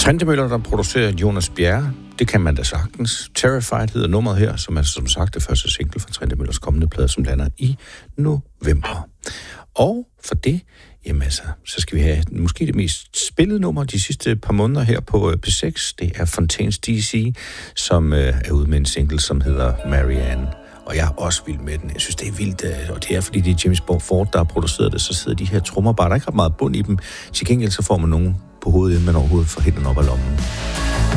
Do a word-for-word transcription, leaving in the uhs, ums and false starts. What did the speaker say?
Trentemøller, der producerer Jonas Bjerre, det kan man da sagtens. Terrified hedder nummeret her, som er som sagt det første single fra Trentemøllers kommende plade, som lander i november. Og for det, jamen altså, så skal vi have måske det mest spillede nummer de sidste par måneder her på P seks. Det er Fontaines D C, som øh, er ude med en single, som hedder Marianne. Og jeg er også vild med den. Jeg synes, det er vildt, og det er, fordi det er James Ford, der har produceret det, så sidder de her trommer bare. Der er ikke ret meget bund i dem. Til gengæld så får man nogen på hovedet, inden man overhovedet får hænderne op af lommen.